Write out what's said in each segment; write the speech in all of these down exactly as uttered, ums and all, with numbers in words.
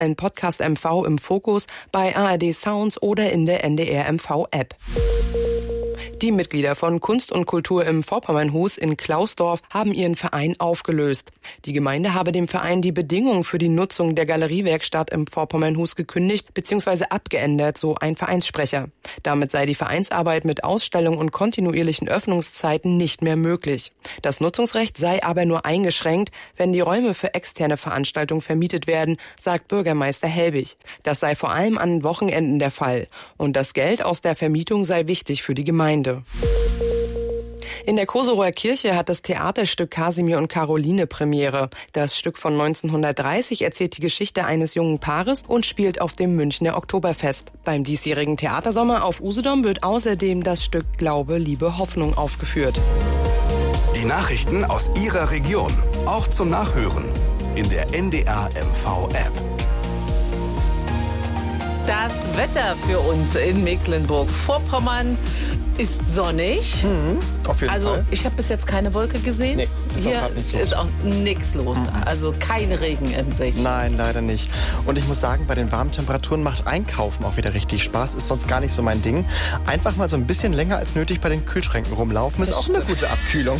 Ein Podcast M V im Fokus bei A R D Sounds oder in der N D R M V App. Die Mitglieder von Kunst und Kultur im Vorpommernhus in Klausdorf haben ihren Verein aufgelöst. Die Gemeinde habe dem Verein die Bedingungen für die Nutzung der Galeriewerkstatt im Vorpommernhus gekündigt bzw. abgeändert, so ein Vereinssprecher. Damit sei die Vereinsarbeit mit Ausstellung und kontinuierlichen Öffnungszeiten nicht mehr möglich. Das Nutzungsrecht sei aber nur eingeschränkt, wenn die Räume für externe Veranstaltungen vermietet werden, sagt Bürgermeister Helbig. Das sei vor allem an Wochenenden der Fall. Und das Geld aus der Vermietung sei wichtig für die Gemeinde. In der Koserower Kirche hat das Theaterstück Kasimir und Caroline Premiere. Das Stück von neunzehnhundertdreißig erzählt die Geschichte eines jungen Paares und spielt auf dem Münchner Oktoberfest. Beim diesjährigen Theatersommer auf Usedom wird außerdem das Stück Glaube, Liebe, Hoffnung aufgeführt. Die Nachrichten aus Ihrer Region, auch zum Nachhören in der N D R M V App. Das Wetter für uns in Mecklenburg-Vorpommern ist sonnig. Mhm, auf jeden also Fall. Ich habe bis jetzt keine Wolke gesehen. Nee, ist Hier auch grad nichts los. ist auch nichts los. Mhm. Also kein Regen in Sicht. Nein, leider nicht. Und ich muss sagen, bei den warmen Temperaturen macht Einkaufen auch wieder richtig Spaß. Ist sonst gar nicht so mein Ding. Einfach mal so ein bisschen länger als nötig bei den Kühlschränken rumlaufen. Ist das auch stimmt. Eine gute Abkühlung.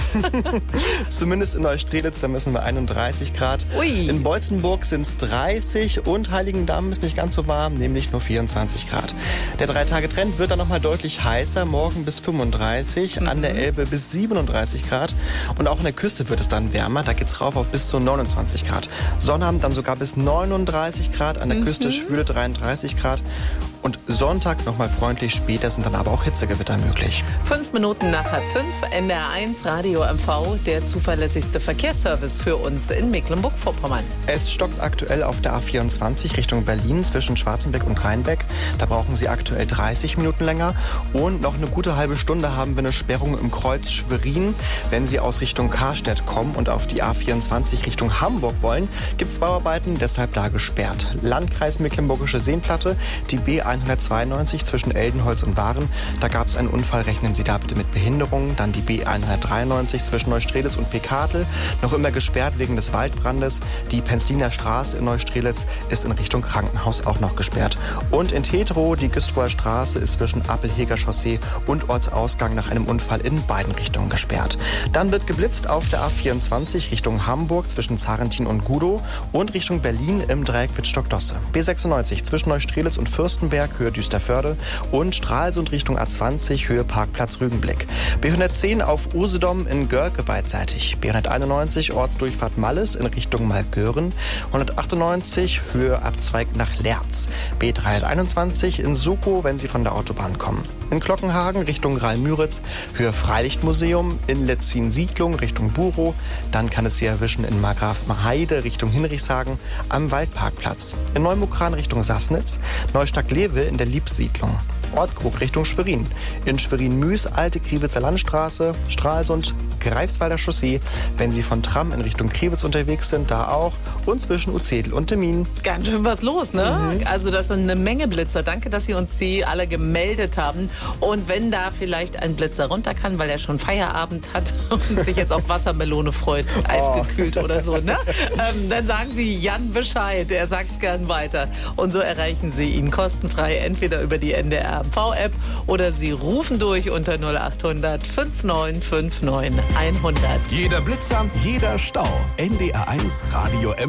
Zumindest in Neustrelitz, da messen wir einunddreißig Grad. Ui. In Beutzenburg sind es dreißig und Heiligendamm ist nicht ganz so warm, nämlich nur vierundzwanzig Grad. Der Drei-Tage-Trend wird dann nochmal deutlich heißer. Morgen bis fünfunddreißig, mhm. an der Elbe bis siebenunddreißig Grad. Und auch an der Küste wird es dann wärmer. Da geht's rauf auf bis zu neunundzwanzig Grad. Sonnabend dann sogar bis neununddreißig Grad. An der mhm. Küste schwüle dreiunddreißig Grad. Und Sonntag nochmal freundlich, später sind dann aber auch Hitzegewitter möglich. Fünf Minuten nach halb fünf, N D R eins Radio M V, der zuverlässigste Verkehrsservice für uns in Mecklenburg-Vorpommern. Es stockt aktuell auf der A vierundzwanzig Richtung Berlin zwischen Schwarzenbeck und Rheinbeck. Da brauchen Sie aktuell dreißig Minuten länger. Und noch eine gute halbe Stunde haben wir eine Sperrung im Kreuz Schwerin. Wenn Sie aus Richtung Karstedt kommen und auf die A vierundzwanzig Richtung Hamburg wollen, gibt es Bauarbeiten, deshalb da gesperrt. Landkreis Mecklenburgische Seenplatte, die B hundertzweiundneunzig zwischen Eldenholz und Waren. Da gab es einen Unfall, rechnen Sie da bitte mit Behinderungen. Dann die B hundertdreiundneunzig zwischen Neustrelitz und Pekadl, noch immer gesperrt wegen des Waldbrandes. Die Penzliner Straße in Neustrelitz ist in Richtung Krankenhaus auch noch gesperrt. Und in Tetrow, die Güstrower Straße ist zwischen Appelheger Chaussee und Ortsausgang nach einem Unfall in beiden Richtungen gesperrt. Dann wird geblitzt auf der A vierundzwanzig Richtung Hamburg zwischen Zarentin und Gudow und Richtung Berlin im Dreieck Wittstock-Dosse. B sechsundneunzig zwischen Neustrelitz und Fürstenberg, Höhe Düsterförde und Stralsund Richtung A zwanzig, Höhe Parkplatz Rügenblick. B hundertzehn auf Usedom in Görke beidseitig. B hunderteinundneunzig Ortsdurchfahrt Malles in Richtung Malgören. hundertachtundneunzig Höhe Abzweig nach Lerz. B dreihunderteinundzwanzig in Sukow, wenn Sie von der Autobahn kommen. In Glockenhagen Richtung Rhein-Müritz, Höhe Freilichtmuseum. In Letzin-Siedlung Richtung Burow. Dann kann es Sie erwischen in Markgrafenheide Richtung Hinrichshagen am Waldparkplatz. In Neumukran Richtung Sassnitz. Neustadt-Lewe in der Liebsiedlung. Ortkrug Richtung Schwerin. In Schwerin-Müs, Alte Kriewitzer Landstraße, Stralsund, Greifswalder Chaussee. Wenn Sie von Tram in Richtung Kriewitz unterwegs sind, da auch. Und zwischen Uzedel und Demmin. Ganz schön was los, ne? Mhm. Also das sind eine Menge Blitzer. Danke, dass Sie uns die alle gemeldet haben. Und wenn da vielleicht ein Blitzer runter kann, weil er schon Feierabend hat und sich jetzt auf Wassermelone freut, eisgekühlt oh. oder so, ne? Ähm, dann sagen Sie Jan Bescheid. Er sagt es gern weiter. Und so erreichen Sie ihn kostenfrei entweder über die N D R M V-App oder Sie rufen durch unter null achthundert fünfundneunzig neunundfünfzig neunhundert. Jeder Blitzer, jeder Stau. N D R eins Radio M V.